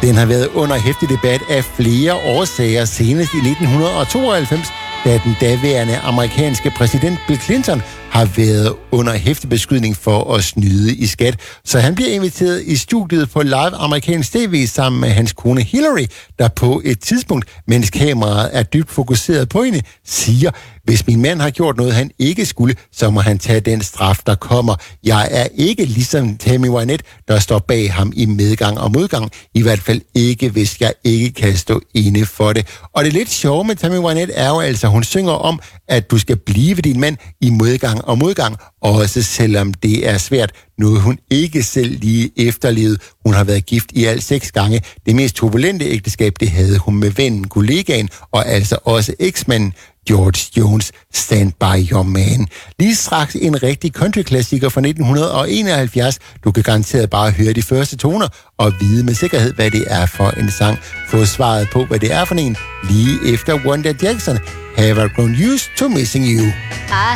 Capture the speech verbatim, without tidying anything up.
Den har været under heftig debat af flere årsager, senest i nitten tooghalvfems, da den daværende amerikanske præsident Bill Clinton har været under heftig beskydning for at snyde i skat. Så han bliver inviteret i studiet på live amerikansk tv sammen med hans kone Hillary, der på et tidspunkt, mens kameraet er dybt fokuseret på hende, siger, hvis min mand har gjort noget, han ikke skulle, så må han tage den straf, der kommer. Jeg er ikke ligesom Tammy Wynette, der står bag ham i medgang og modgang. I hvert fald ikke, hvis jeg ikke kan stå inde for det. Og det lidt sjove med Tammy Wynette er jo altså, hun synger om, at du skal blive din mand i modgang og modgang, også selvom det er svært. Noget hun ikke selv lige efterlevede. Hun har været gift i alt seks gange. Det mest turbulente ægteskab, det havde hun med vennen, kollegaen og altså også eksmanden George Jones, Stand By Your Man. Lige straks en rigtig countryklassiker fra nitten enoghalvfjerds. Du kan garanteret bare høre de første toner og vide med sikkerhed, hvad det er for en sang. Få svaret på, hvad det er for en, lige efter Wanda Jackson, Have I Grown Used to Missing You.